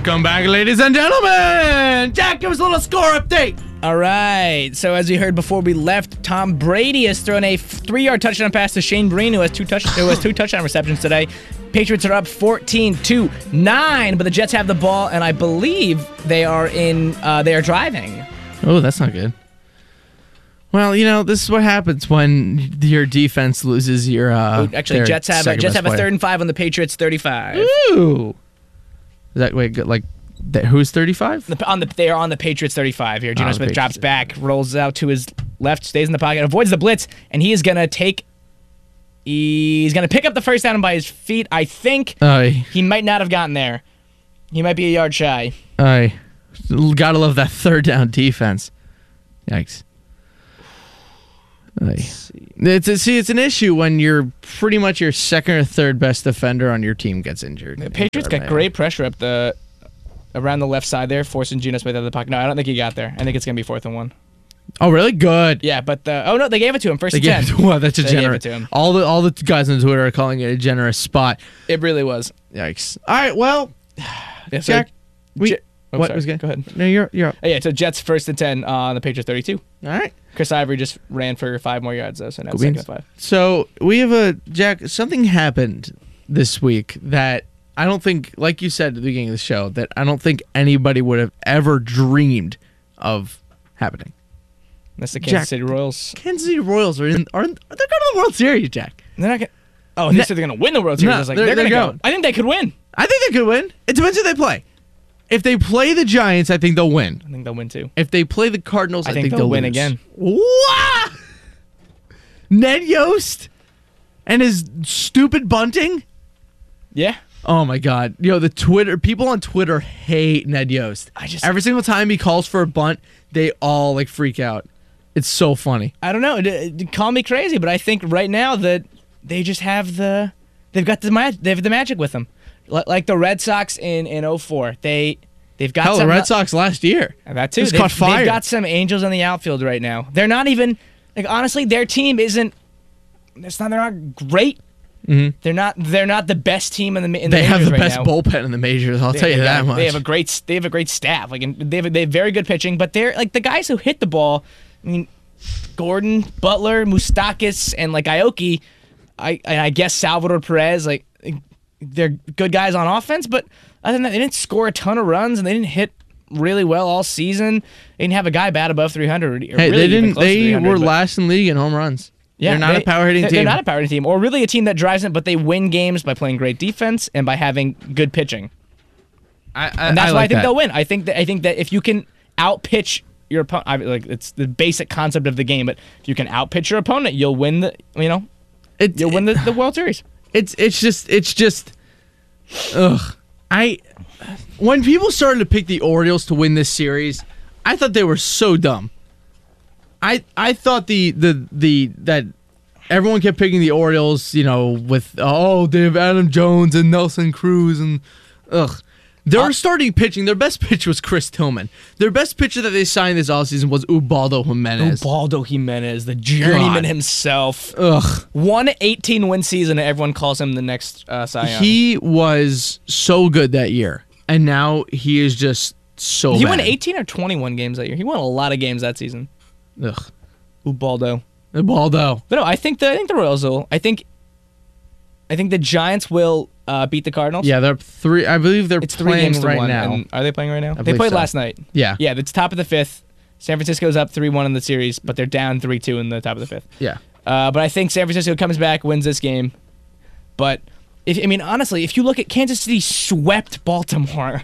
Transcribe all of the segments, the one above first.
Welcome back, ladies and gentlemen. Jack, give us a little score update. All right. So as we heard before we left, Tom Brady has thrown a 3-yard touchdown pass to Shane Breen, who has two touchdown receptions today. Patriots are up 14-9, but the Jets have the ball, and I believe they are driving. Oh, that's not good. Well, this is what happens when your defense loses your. Actually, Jets have a 3rd and 5 on the Patriots 35. Ooh. Is that who's 35? They are on the Patriots 35 here. Geno Smith drops back, rolls out to his left, stays in the pocket, avoids the blitz, and he's gonna pick up the first down by his feet. I think he might not have gotten there. He might be a yard shy. Gotta love that 3rd down defense. Yikes. It's an issue when you're pretty much your 2nd or 3rd best defender on your team gets injured. The Patriots got great pressure up around the left side there, forcing Geno Smith out of the pocket. No, I don't think he got there. I think it's gonna be 4th and 1. Oh, really? Good. Yeah, but they gave it to him. 1st and 10. Wow, that's a generous. They gave it to him. All the guys on Twitter are calling it a generous spot. It really was. Yikes. All right, well, yeah, Jack, what was good? Go ahead. No, you're up. Oh, yeah, so Jets 1st and 10 on the Patriots 32. All right. Chris Ivory just ran for 5 more yards though, so now it's 2nd and 5. So we have Jack. Something happened this week that I don't think, like you said at the beginning of the show, that I don't think anybody would have ever dreamed of happening. That's the Kansas City Royals. Kansas City Royals they're going to the World Series, Jack. They're not going. Oh, they said they're going to win the World Series. I was like, they're going to go. I think they could win. I think they could win. It depends who they play. If they play the Giants, I think they'll win. I think they'll win too. If they play the Cardinals, I think they'll win lose. Again. What? Ned Yost and his stupid bunting? Yeah. Oh my God. People on Twitter hate Ned Yost. Every single time he calls for a bunt, they all freak out. It's so funny. I don't know. Call me crazy, but I think right now that they just have they have the magic with them. Like the Red Sox in 2004. They've got the Red Sox last year. That too. Caught fire. They've got some angels on the outfield right now. They're not even honestly, their team isn't. They're not great. Mm-hmm. They're not the best team in the majors. They have the right best now. bullpen in the majors. I'll tell you that much. They have a great staff. They have very good pitching, but they're the guys who hit the ball. I mean, Gordon, Butler, Moustakas, and Aoki. I guess Salvador Perez. They're good guys on offense, but other than that, they didn't score a ton of runs and they didn't hit really well all season. They didn't have a guy bat above 300. They didn't. They were last in league in home runs. Yeah, they're not a power hitting team. They're not a power hitting team, or really a team that drives it, but they win games by playing great defense and by having good pitching. And that's why I think they'll win. I think that if you can outpitch your opponent, it's the basic concept of the game. But if you can outpitch your opponent, you'll win you'll win the World Series. It's just ugh. When people started to pick the Orioles to win this series, I thought they were so dumb. I thought that everyone kept picking the Orioles, with they have Adam Jones and Nelson Cruz and Their starting pitching, their best pitch was Chris Tillman. Their best pitcher that they signed this offseason was Ubaldo Jimenez. The journeyman himself. Ugh. 18-win season, and everyone calls him the next Cy Young. He was so good that year, and now he is just so bad. He won 18 or 21 games that year. He won a lot of games that season. Ugh. Ubaldo. But no, I think the Royals will. I think the Giants will beat the Cardinals. Yeah, they're 3. I believe they're it's playing 3 games right now. And are they playing right now? They played so. last night. Yeah. Yeah, it's top of the 5th. San Francisco's up 3-1 in the series, but they're down 3-2 in the top of the 5th. Yeah. But I think San Francisco comes back, wins this game. But honestly, if you look at Kansas City swept Baltimore,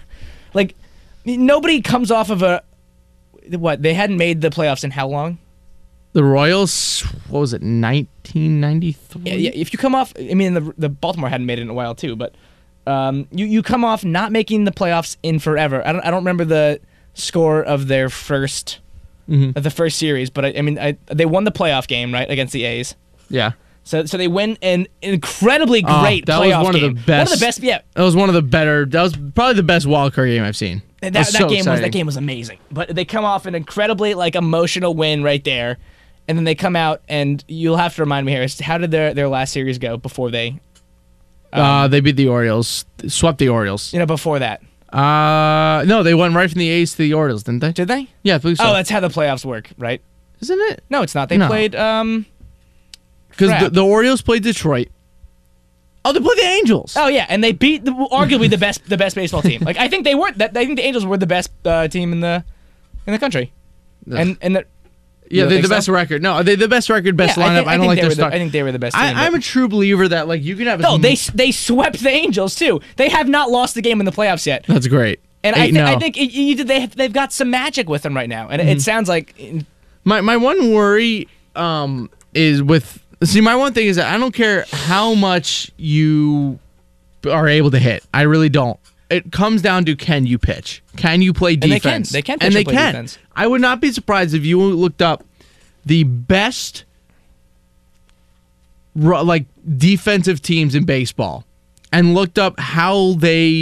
nobody comes off of they hadn't made the playoffs in how long? The Royals, what was it, 1993? Yeah, if you come off, the Baltimore hadn't made it in a while too, but you come off not making the playoffs in forever. I don't remember the score of their first the first series, but they won the playoff game, right, against the A's. Yeah. So they win an incredibly great that playoff was one game. Of the best. One of the best, yeah. That was one of the better. That was probably the best wildcard game I've seen. That game was amazing. But they come off an incredibly emotional win right there. And then they come out, and you'll have to remind me here, how did their last series go before they... they beat the Orioles, swept the Orioles. Before that. No, they went right from the A's to the Orioles, didn't they? Did they? Yeah, I believe so. Oh, that's how the playoffs work, right? Isn't it? No, it's not. They No. played. Because crap. the Orioles played Detroit. Oh, they played the Angels. Oh yeah, and they beat arguably the best baseball team. Like I think they were. I think the Angels were the best team in the country. And the, yeah, don't they're think the so? best record. No, they're the best record, best Yeah, lineup. I don't like their I start. think they were the best team. I'm a true believer that like you can have. No, they swept the Angels too. They have not lost the game in the playoffs yet. That's great. And 8-0. I think they've got some magic with them right now, and it sounds like My one worry is with my one thing is that I don't care how much you are able to hit. I really don't. It comes down to can you pitch? Can you play defense? They can pitch and they and play can. defense. I would not be surprised if you looked up the best like defensive teams in baseball and looked up how they